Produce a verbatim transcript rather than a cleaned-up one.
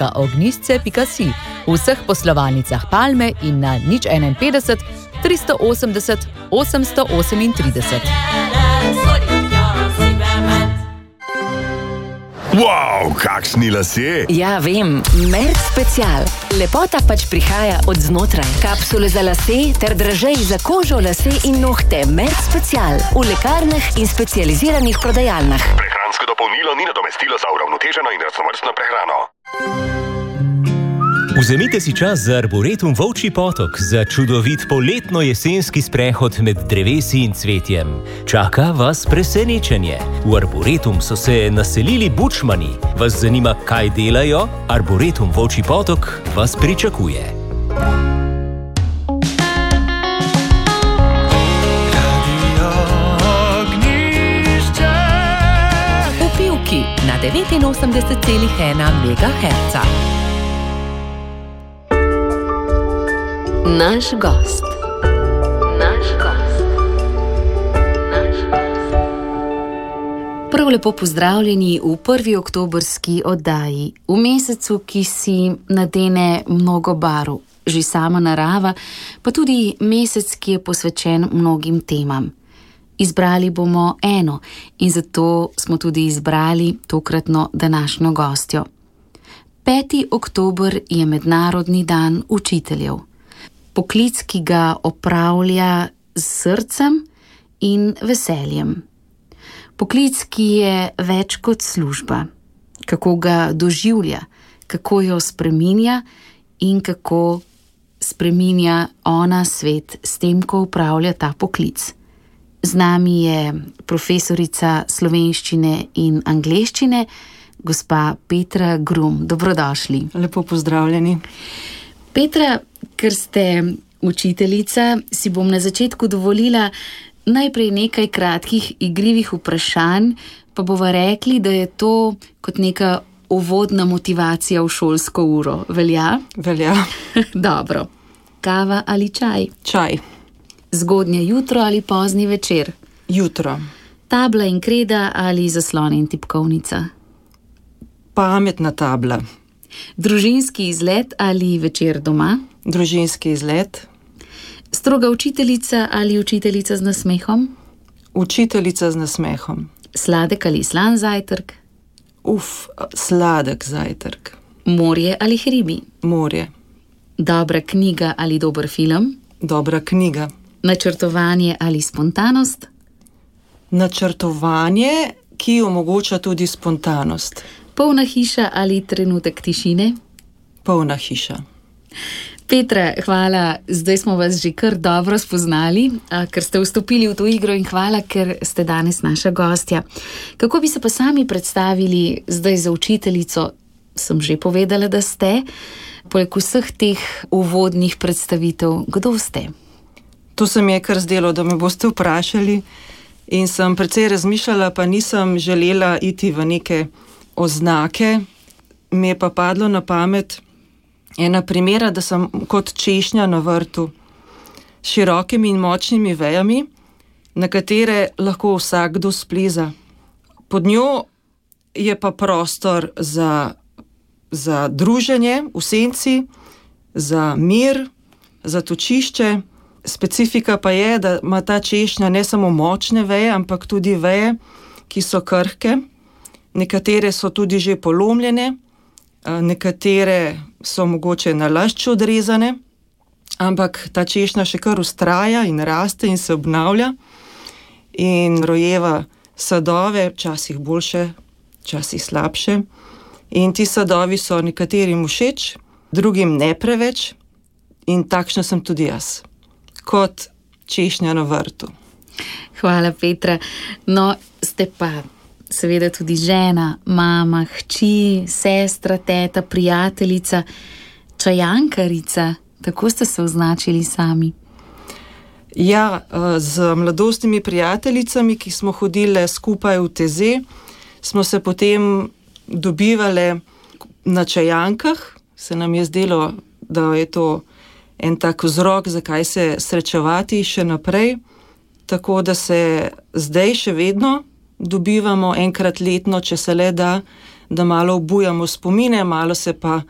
pika ognjišče pika si, v vseh poslovalnicah Palme in na nič enainpetdeset, tristo osemdeset, osemsto osemintrideset. Wow, kakšni lasje! Ja, vem, Merc Special. Lepota pač prihaja od znotraj. Kapsule za lase ter dražeji za kožo, lase in nohte. Merc Special. V lekarnah in specializiranih prodajalnah. Prehransko dopolnilo ni nadomestilo za uravnoteženo in raznovrstno prehrano. Vzemite si čas za Arboretum Volčji potok, za čudovit poletno-jesenski sprehod med drevesi in cvetjem. Čaka vas presenečenje. V Arboretum so se naselili bučmani. Vas zanima, kaj delajo? Arboretum Volčji potok vas pričakuje. V Pivki na devetinosemdeset celih ena megaherca. Naš gost. Naš gost. Naš gost. Prav lepo pozdravljeni v prvi oktobrski oddaji, v mesecu, ki si nadene mnogo barv, že sama narava, pa tudi mesec, ki je posvečen mnogim temam. Izbrali bomo eno in zato smo tudi izbrali tokratno današnjo gostjo. peti oktober je mednarodni dan učiteljev. Poklic, ki ga opravlja s srcem in veseljem. Poklic, ki je več kot služba. Kako ga doživlja, kako jo spreminja in kako spreminja ona svet s tem, ko upravlja ta poklic. Z nami je profesorica slovenščine in angleščine, gospa Petra Grum. Dobrodošli. Lepo pozdravljeni. Petra, ker ste učiteljica, si bom na začetku dovolila najprej nekaj kratkih igrivih vprašanj, pa bova rekli, da je to kot neka uvodna motivacija v šolsko uro. Velja? Velja. Dobro. Kava ali čaj? Čaj. Zgodnje jutro ali pozni večer? Jutro. Tabla in kreda ali zaslon in tipkovnica? Pametna tabla. Družinski izlet ali večer doma? Družinski izlet. Stroga učiteljica ali učiteljica z nasmehom? Učiteljica z nasmehom. Sladek ali slan zajtrk? Uf, sladek zajtrk. Morje ali hribi? Morje. Dobra knjiga ali dober film? Dobra knjiga. Načrtovanje ali spontanost? Načrtovanje, ki omogoča tudi spontanost. Polna hiša ali trenutek tišine? Polna hiša. Petra, hvala, zdaj smo vas že kar dobro spoznali, ker ste vstopili v to igro in hvala, ker ste danes naša gostja. Kako bi se pa sami predstavili zdaj za učiteljico? Sem že povedala, da ste. Poleg vseh teh uvodnih predstavitev, kdo ste? To se mi je kar zdelo, da me boste vprašali in sem precej razmišljala, pa nisem želela iti v neke oznake. Mi je pa padlo na pamet ena primera, da sem kot češnja na vrtu s širokimi in močnimi vejami, na katere lahko vsakdo spleza. Pod njo je pa prostor za, za druženje v senci, za mir, za točišče. Specifika pa je, da ima ta češnja ne samo močne veje, ampak tudi veje, ki so krhke. Nekatere so tudi že polomljene, nekatere so mogoče nalašč odrezane, ampak ta češnja še kar vztraja in raste in se obnavlja in rojeva sadove, včasih boljše, včasih slabše. In ti sadovi so nekaterim všeč, drugim ne preveč in takšna sem tudi jaz, kot češnja na vrtu. Hvala, Petra. No, ste pa seveda tudi žena, mama, hči, sestra, teta, prijateljica, čajankarica, tako ste se označili sami. Ja, z mladostnimi prijateljicami, ki smo hodile skupaj v Teze, smo se potem dobivale na čajankah. Se nam je zdelo, da je to en tak vzrok, zakaj se srečevati še naprej, tako da se zdaj še vedno dobivamo enkrat letno, če se le da, da malo obujamo spomine, malo se pa